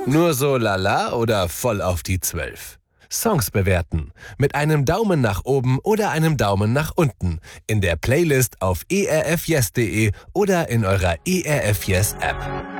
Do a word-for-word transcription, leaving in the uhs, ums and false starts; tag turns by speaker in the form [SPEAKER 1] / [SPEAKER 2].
[SPEAKER 1] Nur so lala oder voll auf die zwölf? Songs bewerten. Mit einem Daumen nach oben oder einem Daumen nach unten. In der Playlist auf erfyes punkt de oder in eurer E R F Yes App.